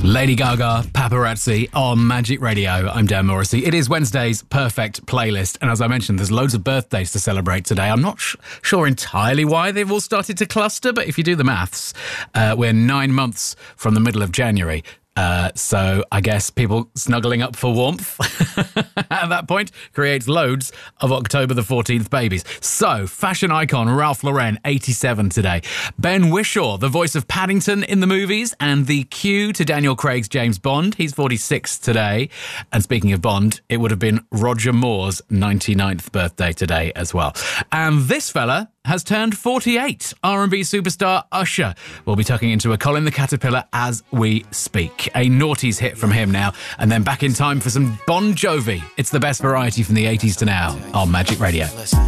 Lady Gaga, Paparazzi on Magic Radio. I'm Dan Morrissey. It is Wednesday's Perfect Playlist. And as I mentioned, there's loads of birthdays to celebrate today. I'm not sure entirely why they've all started to cluster, but if you do the maths, we're 9 months from the middle of January. So I guess people snuggling up for warmth at that point creates loads of October the 14th babies. So, fashion icon Ralph Lauren, 87 today. Ben Whishaw, the voice of Paddington in the movies and the cue to Daniel Craig's James Bond. He's 46 today. And speaking of Bond, it would have been Roger Moore's 99th birthday today as well. And this fella has turned 48. R&B superstar Usher will be tucking into a Colin the Caterpillar as we speak. A noughties hit from him now, and then back in time for some Bon Jovi. It's the best variety from the 80s to now on Magic Radio.